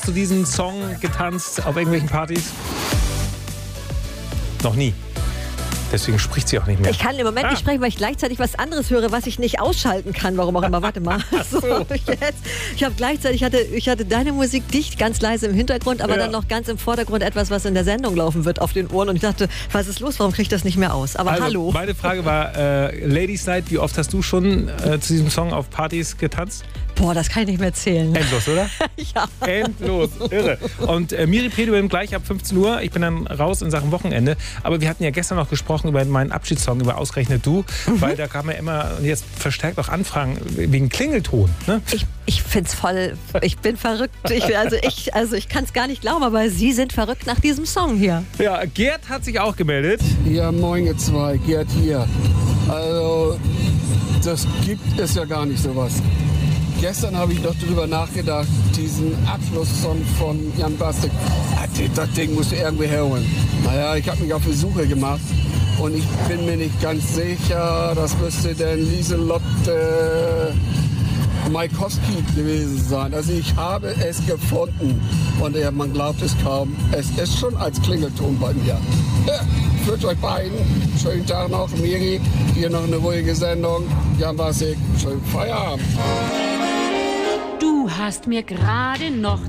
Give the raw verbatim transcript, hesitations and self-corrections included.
zu diesem Song getanzt auf irgendwelchen Partys? Noch nie. Deswegen spricht sie auch nicht mehr. Ich kann im Moment ah. nicht sprechen, weil ich gleichzeitig was anderes höre, was ich nicht ausschalten kann. Warum auch immer. Warte mal. So, jetzt. Ich habe gleichzeitig, hatte, ich hatte deine Musik dicht, ganz leise im Hintergrund, aber ja. dann noch ganz im Vordergrund etwas, was in der Sendung laufen wird auf den Ohren. Und ich dachte, was ist los? Warum kriege ich das nicht mehr aus? Aber also, hallo. Meine Frage war, äh, Ladies Night, wie oft hast du schon äh, zu diesem Song auf Partys getanzt? Boah, das kann ich nicht mehr zählen. Endlos, oder? Ja. Endlos, irre. Und äh, Miri Pedouin gleich ab fünfzehn Uhr. Ich bin dann raus in Sachen Wochenende. Aber wir hatten ja gestern noch gesprochen über meinen Abschiedssong, über Ausgerechnet Du. Mhm. Weil da kam ja immer, und jetzt verstärkt auch Anfragen wegen Klingelton. Ne? Ich, ich find's voll, ich bin verrückt. Ich, also ich, also ich kann es gar nicht glauben, aber Sie sind verrückt nach diesem Song hier. Ja, Gerd hat sich auch gemeldet. Ja, moin ihr zwei, Gerd hier. Also, das gibt es ja gar nicht sowas. Gestern habe ich noch drüber nachgedacht, diesen Abschlusssong von Jan Bastek. Das Ding musst du irgendwie herholen. Naja, ich habe mich auf die Suche gemacht und ich bin mir nicht ganz sicher, das müsste denn Lieselotte Maikowski gewesen sein. Also ich habe es gefunden und ja, man glaubt es kaum, es ist schon als Klingelton bei mir. Ja, ich wünsche euch beiden schönen Tag noch. Miri, hier noch eine ruhige Sendung. Jan Bastek, schönen Feierabend. Du hast mir gerade noch